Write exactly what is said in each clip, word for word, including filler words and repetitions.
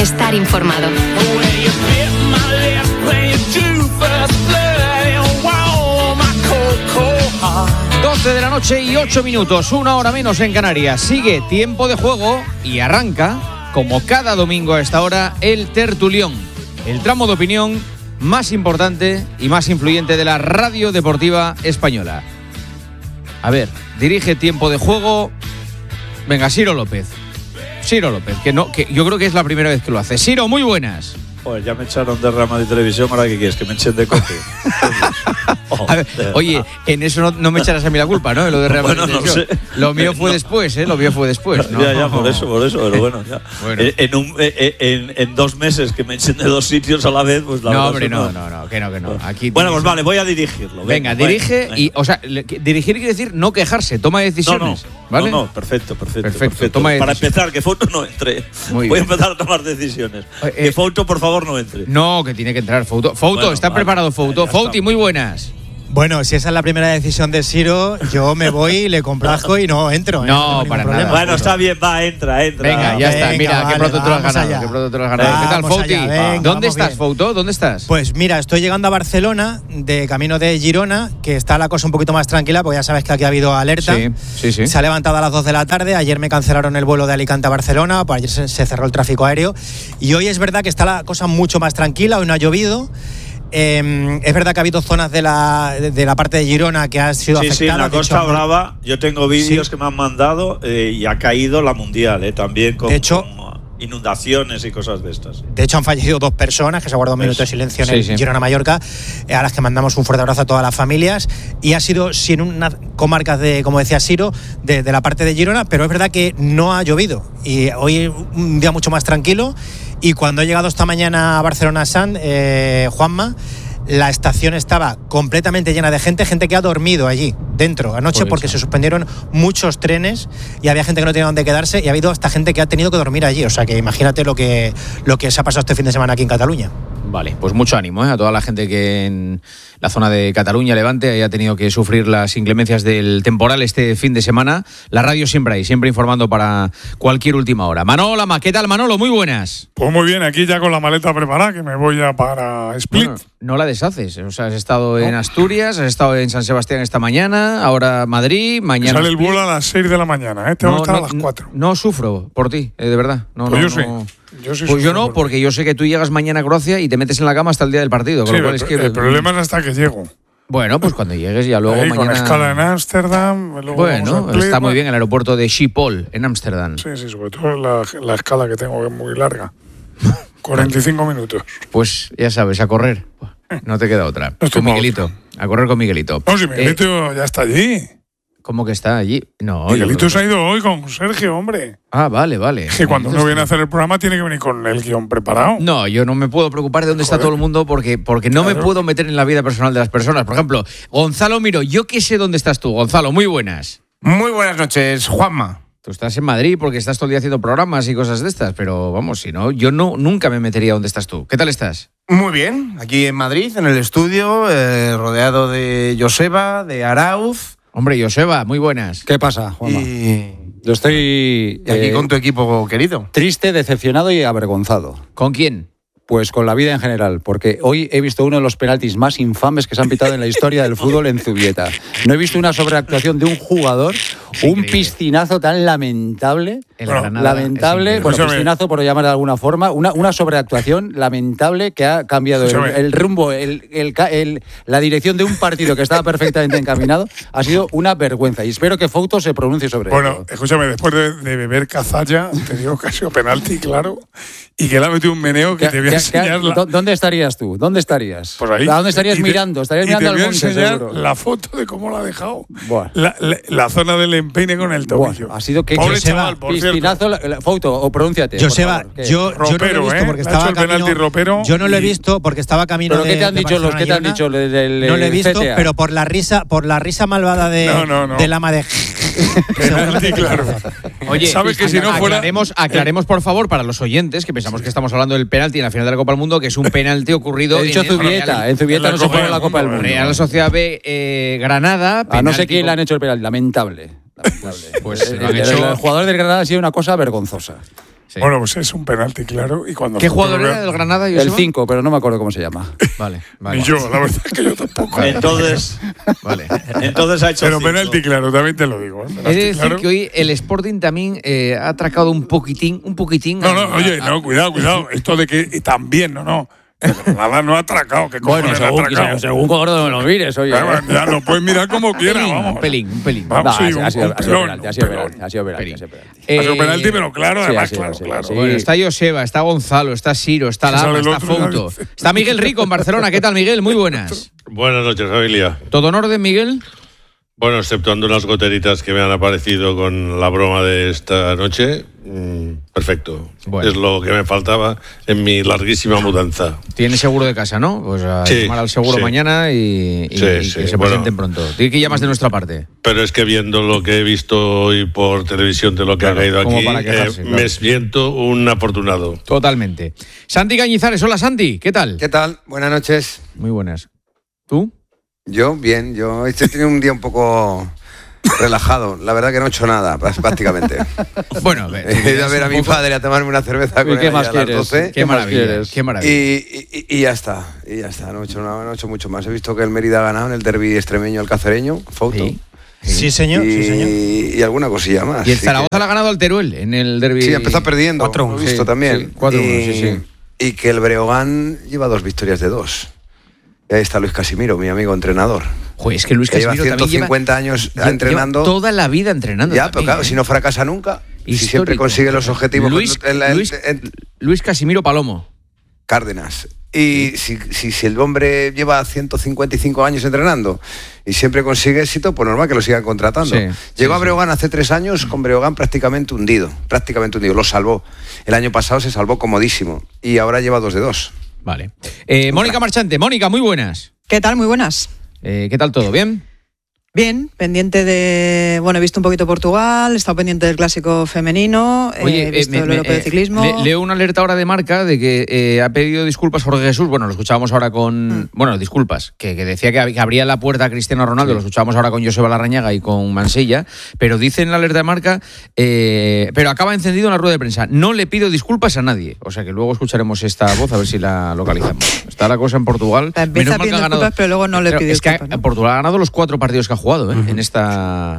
estar informado. doce de la noche y ocho minutos, una hora menos en Canarias. Sigue tiempo de juego y arranca, como cada domingo a esta hora, el tertulión, el tramo de opinión más importante y más influyente de la radio deportiva española. A ver, dirige tiempo de juego. Venga, Ciro López. Ciro López, que no, que yo creo que es la primera vez que lo hace. Ciro, muy buenas. Pues ya me echaron de rama de televisión, ¿ahora qué quieres? ¿Que me echen de coche? A ver, oye, en eso no, no me echarás a mí la culpa, ¿no? En lo de Real Madrid. Bueno, no sé. Lo mío fue no. después, ¿eh? Lo mío fue después. ¿no? Ya, ya, por eso, por eso, pero bueno, ya. Bueno. En, un, en, en dos meses que me echen de dos sitios a la vez, pues la no, verdad. hombre, no, no, no, no, que no, que no. Aquí bueno, pues que... vale, voy a dirigirlo. Venga, venga, dirige venga. y, o sea, le, dirigir quiere decir no quejarse, toma decisiones. No, no, ¿vale? no, no, perfecto, perfecto. Perfecto, perfecto. toma Para decisiones. empezar, que Fouto no entre. Muy voy bien. a empezar a tomar decisiones. Eh, que eh, Fouto, por favor, no entre. No, que tiene que entrar Fouto. Fouto, Bueno, está vale, preparado Fouto. ya Fouti, está. muy buenas. Bueno, si esa es la primera decisión de Ciro, yo me voy, le complazco y no entro. ¿eh? No, tengo ningún para problema. nada. Bueno, está bien, va, entra, entra. Venga, ya está. venga, Mira, vale, qué pronto te lo has vamos ganado. allá. Qué pronto te lo has ganado. ¿Qué tal, Vamos Fouti? allá, venga, ¿Dónde vamos estás, bien. Fouto? ¿Dónde estás? Pues mira, estoy llegando a Barcelona, de camino de Girona, que está la cosa un poquito más tranquila, porque ya sabes que aquí ha habido alerta. Sí, sí, sí. Se ha levantado a las dos de la tarde, ayer me cancelaron el vuelo de Alicante a Barcelona, pues ayer se, se cerró el tráfico aéreo, y hoy es verdad que está la cosa mucho más tranquila, hoy no ha llovido. Eh, es verdad que ha habido zonas de la, de, de la parte de Girona que han sido Sí, afectadas. sí, en la de Costa hecho, Brava yo tengo vídeos Sí. que me han mandado eh, y ha caído la Mundial, eh, también con, De hecho- con inundaciones y cosas de estas. De hecho, han fallecido dos personas, que se ha guardado un minuto de Eso. silencio en Sí, el sí. Girona-Mallorca, eh, a las que mandamos un fuerte abrazo a todas las familias. Y ha sido, sí, en unas comarcas de, como decía Ciro, de, de la parte de Girona, pero es verdad que no ha llovido. Y hoy un día mucho más tranquilo. Y cuando he llegado esta mañana a Barcelona-Sand, eh, Juanma, la estación estaba completamente llena de gente, gente que ha dormido allí, dentro, anoche, Por porque eso. se suspendieron muchos trenes y había gente que no tenía dónde quedarse y ha habido hasta gente que ha tenido que dormir allí. O sea que imagínate lo que, lo que se ha pasado este fin de semana aquí en Cataluña. Vale, pues mucho ánimo, ¿eh? A toda la gente que en la zona de Cataluña, Levante, haya tenido que sufrir las inclemencias del temporal este fin de semana. La radio siempre ahí, siempre informando para cualquier última hora. Manolo Lama, ¿qué tal, Manolo? Muy buenas. Pues muy bien, aquí ya con la maleta preparada, que me voy ya para Split. Bueno, no la deshaces, o sea, has estado en Asturias, has estado en San Sebastián esta mañana, ahora Madrid, mañana Sale el Split. vuelo a las seis de la mañana, ¿eh? Tengo No, que estar no, a las cuatro. no sufro por ti, eh, de verdad. No, Pues no, yo no. sí. Yo sí Pues yo sufro no, por- porque yo sé que tú llegas mañana a Croacia y te metes en la cama hasta el día del partido. Con Sí, lo cual el, es que, el problema es hasta que llego. Bueno, pues cuando llegues ya luego Ahí, mañana. con escala en Ámsterdam. luego vamos Bueno, a Split, está muy bueno. bien el aeropuerto de Schiphol, en Ámsterdam. Sí, sí, sobre todo la, la escala que tengo, que es muy larga. cuarenta y cinco minutos. Pues ya sabes, a correr. No te queda otra. No estoy Con Miguelito. A correr con Miguelito. No, si Eh, Miguelito ya está allí. ¿Cómo que está allí? No, Miguelito yo- se ha ido hoy con Sergio, hombre. Ah, vale, vale. Es que cuando uno viene a hacer el programa tiene que venir con el guión preparado. No, yo no me puedo preocupar de dónde está Joder. todo el mundo porque, porque no me Claro. puedo meter en la vida personal de las personas. Por ejemplo, Gonzalo Miro, yo qué sé dónde estás tú. Gonzalo, muy buenas. Muy buenas noches, Juanma. Tú estás en Madrid porque estás todo el día haciendo programas y cosas de estas, pero vamos, si no, yo no nunca me metería donde estás tú. ¿Qué tal estás? Muy bien, aquí en Madrid, en el estudio, eh, rodeado de Joseba, de Arauz. Hombre, Joseba, muy buenas. ¿Qué pasa, Juanma? Y, Yo estoy y aquí eh, con tu equipo querido. triste, decepcionado y avergonzado. ¿Con quién? Pues con la vida en general, porque hoy he visto uno de los penaltis más infames que se han pitado en la historia del fútbol en Zubieta. No he visto una sobreactuación de un jugador, un Increíble. piscinazo tan lamentable, El Bueno, Granada lamentable, es bueno, Escúchame. piscinazo por llamar de alguna forma, una, una sobreactuación lamentable que ha cambiado el, Escúchame. el rumbo, el, el, ca- el- la dirección de un partido que estaba perfectamente encaminado. Ha sido una vergüenza y espero que Fouto se pronuncie sobre Bueno, ello. escúchame, después de, de beber cazalla, te digo que ha sido penalti, claro, y que le ha metido un meneo que ¿Qué- te voy a qué- enseñar qué- la, ¿Dó- ¿Dónde estarías tú? ¿Dónde estarías? por ahí. ¿A dónde estarías Y te- mirando? Estarías y mirando te al voy a monte, enseñar seguro. la foto de cómo la ha dejado. Buah. La, la- la zona del empeine con el tobillo. Bueno, ha sido que Pobre Joseba, chaval, por cierto. piscinazo, la, la- Fouto, o pronúnciate. por Joseba, favor, que- yo, yo no lo he Ropero, visto ¿eh? porque Le ha estaba hecho el camino, penalti ropero yo no lo he y- visto porque estaba camino ¿Pero de, qué te han de dicho los Barcelona que te han a dicho Girona. del del No lo he visto, C T A? pero por la risa, por la risa malvada de, No, no, no. del ama de Penalti, claro. Oye, ¿Sabes que si no fuera- aclaremos, aclaremos, por favor, para los oyentes, que pensamos que estamos hablando del penalti en la final de la Copa del Mundo, que es un penalti ocurrido He dicho en el Zubieta, Real, en Zubieta en la no se Copa juega del la Copa del Mundo, Mundo. Real Sociedad B eh, Granada. A no penalti sé quién le han con- hecho el penalti, lamentable. lamentable. Pues el, lo han el- hecho- el jugador del Granada ha sido una cosa vergonzosa. Sí. Bueno, pues es un penalti, claro. Y cuando ¿Qué jugador vea, era del Granada? El cinco, pero no me acuerdo cómo se llama. Vale, vale. Ni yo, la verdad es que yo tampoco. Entonces, Vale. entonces ha hecho Pero cinco. penalti, claro, también te lo digo. ¿eh? He de Penalti, decir claro. que hoy el Sporting también eh, ha atracado un poquitín, un poquitín. No, a- no, oye, a- no, cuidado, cuidado. Esto de que y también, no, no. Nada, no ha atracado. ¿Qué Bueno, cojones ha según, atracado? según por donde lo mires, oye. Claro, ya lo puedes mirar como un quiera, pelín, vamos. un pelín, un pelín. Vamos, No, sí, ha un- sido- un ha sido pelón, penalti, ha un sido pelón. penalti, ha sido penalti, Pelín. ha sido penalti. Ha sido Eh, penalti, pero claro, sí, además, ha sido, claro, sí, claro. sí. Bueno, está Joseba, está Gonzalo, está Siro, está Que sale Lama, el está otro y Fouto. nadie- Está Miguel Rico en Barcelona. ¿Qué tal, Miguel? Muy buenas. Buenas noches, familia. ¿Todo en orden, Miguel? Bueno, exceptuando unas goteritas que me han aparecido con la broma de esta noche, mmm, perfecto. Bueno. Es lo que me faltaba en mi larguísima mudanza. Tiene seguro de casa, ¿no? Pues a Sí, llamar al seguro sí. mañana y, y- Sí, y sí, que se bueno. presenten pronto. Tiene que llamas de nuestra parte. Pero es que viendo lo que he visto hoy por televisión de lo que Claro, ha caído como aquí, para quejarse, eh, claro. me siento un afortunado. Totalmente. Santi Cañizares, hola Santi, ¿qué tal? ¿Qué tal? Buenas noches. Muy buenas. ¿Tú? Yo, bien, yo he tenido un día un poco relajado. La verdad que no he hecho nada, prácticamente. Bueno, He ido a ver a mi padre a tomarme una cerveza con ¿Y qué él más a las quieres? doce. Qué más maravilla, quieres? qué Y, maravilla. y- y ya está, y ya está. No he, hecho nada, no he hecho mucho más. He visto que el Mérida ha ganado en el derbi extremeño el cacereño, Fouto. Sí. Sí, señor, y, sí, señor. y alguna cosilla más. Y el Sí Zaragoza que- le ha ganado al Teruel en el derbi. Sí, empezó perdiendo. cuatro uno, Lo he visto sí, también. sí, cuatro uno, y, sí, sí. y que el Breogán lleva dos victorias de dos. Y ahí está Luis Casimiro, mi amigo entrenador. Joder, es que Luis Que lleva Casimiro también ciento cincuenta lleva, años lleva entrenando. toda la vida entrenando. Ya, también, pero claro, ¿eh? si no fracasa nunca, si Histórico. siempre consigue los objetivos. Luis, en la- en- Luis- en Luis Casimiro Palomo. Cárdenas. Y si, si, si el hombre lleva ciento cincuenta y cinco años entrenando y siempre consigue éxito, pues normal que lo sigan contratando. Sí, Llegó sí, a Breogán hace tres años con Breogán prácticamente hundido, prácticamente hundido, lo salvó. El año pasado se salvó comodísimo y ahora lleva dos de dos. Vale. Eh, Mónica Marchante, Mónica, muy buenas. ¿Qué tal? Muy buenas. Eh, ¿Qué tal todo? ¿Bien? Bien, pendiente de... Bueno, he visto un poquito Portugal, he estado pendiente del clásico femenino, Oye, he visto eh, me- el me- europeo de eh, ciclismo. le- leo una alerta ahora de Marca de que eh, ha pedido disculpas Jorge Jesús. Bueno, lo escuchábamos ahora con... Mm. Bueno, disculpas, que, que decía que, hab- que abría la puerta a Cristiano Ronaldo. Lo escuchábamos ahora con Joseba Larrañaga y con Mansilla. Pero dice en la alerta de Marca, eh, pero acaba encendido en la rueda de prensa. No le pido disculpas a nadie. O sea que luego escucharemos esta voz a ver si la localizamos. Está la cosa en Portugal. Empieza Menos mal que pidiendo ha ganado- disculpas, pero luego no le Pero pide es que disculpas, ¿no? Portugal ha ganado los cuatro partidos que ha jugado ¿eh? en esta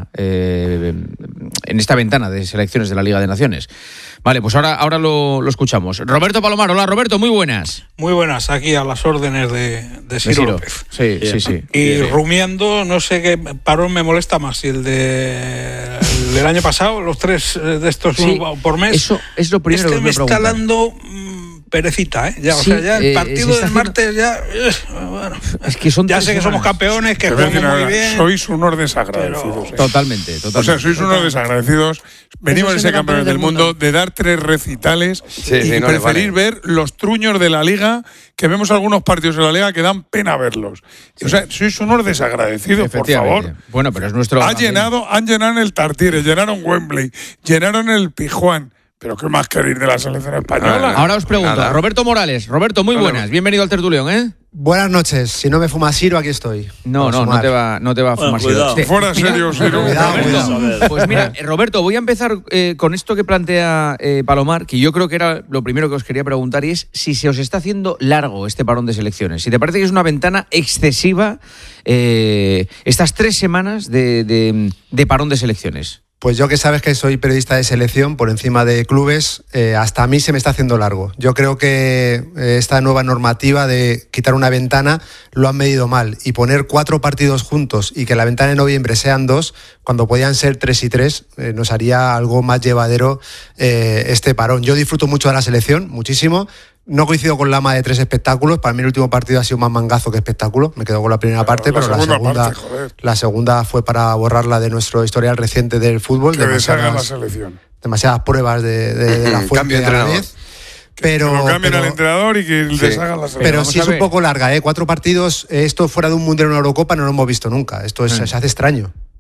eh, en esta ventana de selecciones de la Liga de Naciones. Vale, pues ahora, ahora lo, lo escuchamos. Roberto Palomar, hola Roberto, muy buenas. Muy buenas, aquí a las órdenes de, de De Ciro Ciro. López. Sí, sí, sí. Y rumiando, no sé qué parón me molesta más, si el, de, el del año pasado, los tres eh, de estos Sí, uno por mes. eso es lo primero este que me me está preguntan. dando mm, perecita, ¿eh? Ya, Sí, o sea, ya el eh, se partido está del martes ya... eh, bueno, Es que son ya tres sé que somos semanas. campeones, que Te voy a jugamos decir muy una bien. cosa, sois unos desagradecidos. Pero- eh. Totalmente, totalmente. O sea, sois unos desagradecidos. Venimos de siendo ser campeones del mundo, mundo. de dar tres recitales Sí, y sí, no le preferir vale. ver los truños de la liga, que vemos algunos partidos de la liga que dan pena verlos. O sea, sois unos desagradecidos, por Efectivamente. favor. Bueno, pero es nuestro... Ha llenado, han llenado en el Tartiere, llenaron Wembley, llenaron el Pijuán. Pero ¿qué más queréis de la selección española? Ahora os pregunto, Nada. Roberto Morales. Roberto, muy buenas. Bienvenido al tertulión, ¿eh? Buenas noches. Si no me fuma Siro, aquí estoy. No, Para no, no sumar. te va, no te va a Bueno, fumar. cuidado. Siro. Fuera Mira, serio, Siro. Cuidado, Roberto, cuidado. pues mira, eh, Roberto, voy a empezar eh, con esto que plantea eh, Palomar, que yo creo que era lo primero que os quería preguntar, y es si se os está haciendo largo este parón de selecciones. Si te parece que es una ventana excesiva eh, estas tres semanas de, de, de parón de selecciones. Pues yo que sabes que soy periodista de selección por encima de clubes, eh, hasta a mí se me está haciendo largo. Yo creo que eh, esta nueva normativa de quitar una ventana lo han medido mal y poner cuatro partidos juntos y que la ventana de noviembre sean dos, cuando podían ser tres y tres, eh, nos haría algo más llevadero eh, este parón. Yo disfruto mucho de la selección, muchísimo. No coincido con Lama de tres espectáculos. Para mí el último partido ha sido más mangazo que espectáculo. Me quedo con la primera Pero parte, la pero la segunda segunda, parte, joder. la segunda fue para borrarla de nuestro historial reciente del fútbol. Que deshaga la demasiadas, selección. demasiadas pruebas de, de, de la Cambio fuente de a la entrenador. vez. Pero, que lo cambien pero- al entrenador y que Sí. deshagan la selección. pero vamos sí a es un ver. poco larga, ¿eh? Cuatro partidos, eh, esto fuera de un Mundial o una Eurocopa no lo hemos visto nunca. Esto es, Mm. se hace extraño.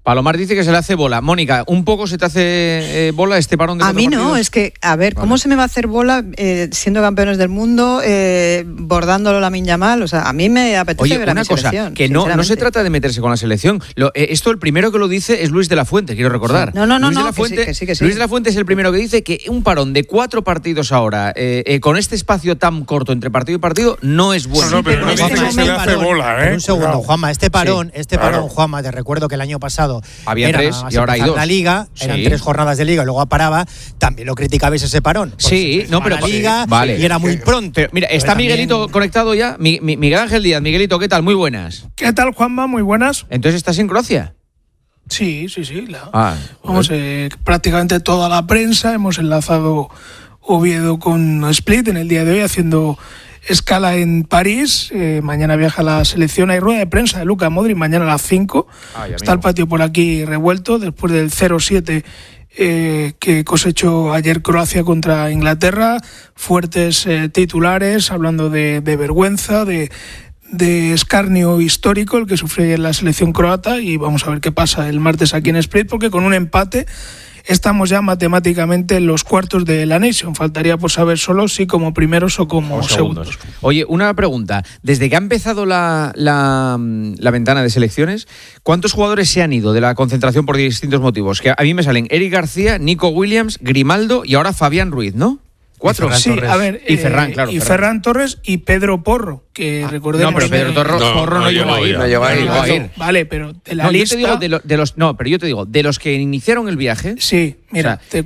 Palomar dice que se le hace bola. Mónica, ¿un poco se te hace eh, bola este parón de A cuatro mí no, partidos? es que, a ver, ¿cómo Vale. se me va a hacer bola eh, siendo campeones del mundo, eh, bordándolo Lamine Yamal? O sea, a mí me apetece Oye, ver a una mi cosa, selección, que no, no se sinceramente. trata de meterse con la selección. Lo, eh, esto el primero que lo dice es Luis de la Fuente, quiero recordar. No, no, no, Luis de no, la que sí, Fuente, que sí, que sí. Luis de la Fuente es el primero que dice que un parón de cuatro partidos ahora, eh, eh, con este espacio tan corto entre partido y partido, no es bueno. No, no, pero no Este dice que se le hace parón, bola, ¿eh? pero un segundo, Cuidado. Juanma, este parón, Sí, este claro. parón, Juanma, te recuerdo que el año pasado Había era tres nada más y ahora hay empezar dos. la liga, eran Sí. tres jornadas de liga y luego paraba, también lo criticabais ese parón. porque Sí, se no, empezaba pero la liga vale. y era muy pronto. Pero mira, Pero está también- Miguelito conectado ya. Mi- mi- Miguel Ángel Díaz, Miguelito, ¿qué tal? Muy buenas. ¿Qué tal, Juanma? Muy buenas. Entonces, ¿estás en Croacia? Sí, sí, sí. La, Ah, vamos, eh, prácticamente toda la prensa. Hemos enlazado Oviedo con Split en el día de hoy, haciendo escala en París. Eh, mañana viaja la selección. Hay rueda de prensa de Luka Modric mañana a las cinco. Ay, Está el patio por aquí revuelto después del cero siete eh, que cosechó ayer Croacia contra Inglaterra. Fuertes eh, titulares, hablando de, de vergüenza, de, de escarnio histórico el que sufre la selección croata, y vamos a ver qué pasa el martes aquí en Split, porque con un empate estamos ya matemáticamente en los cuartos de la Nation. Faltaría por saber solo si como primeros o como segundos. Oye, una pregunta. Desde que ha empezado la, la, la ventana de selecciones, ¿cuántos jugadores se han ido de la concentración por distintos motivos? Que a mí me salen Eric García, Nico Williams, Grimaldo y ahora Fabián Ruiz, ¿no? Cuatro. Sí, a ver. Y Ferran, eh, claro. Y Ferran. Ferran Torres y Pedro Porro, que recordemos. No, pero Pedro Torro, No, Porro no, no llegó a llegó ir. ya. No llegó a ir. llegó a ir. Vale, pero de la No, yo lista. te digo de, lo- de los, no, pero yo te digo, de los que iniciaron el viaje. Sí, mira, O sea, te